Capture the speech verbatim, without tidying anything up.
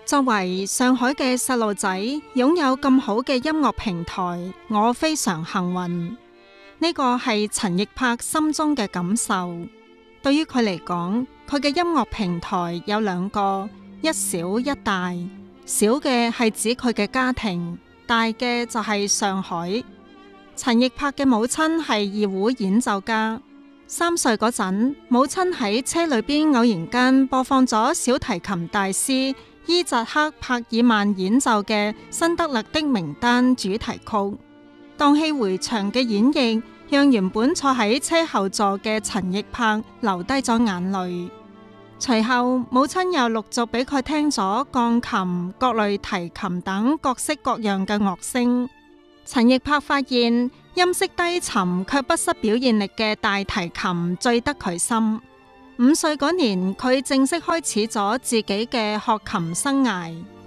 作為上海嘅細路仔，擁有咁好嘅音樂平台，我非常幸運。呢個係陳奕柏心中嘅感受。對於佢嚟講，佢嘅音樂平台有兩個，一小一大。小嘅係指佢嘅家庭，大嘅就係上海。陳奕柏嘅母親係二胡演奏家。三歲嗰陣，母親喺車裏邊偶然間播放咗小提琴大師伊扎克帕爾曼演奏嘅《辛德勒的名單》主題曲，蕩氣迴腸嘅演繹，讓原本坐喺車後座嘅陳奕柏流低咗眼淚。隨後，母親又陸續俾佢聽咗鋼琴、各類提琴等各式各樣嘅樂聲。陳奕柏發現音色低沉卻不失表現力嘅大提琴最得佢心。五歲嗰年，佢正式開始咗自己嘅學琴生涯。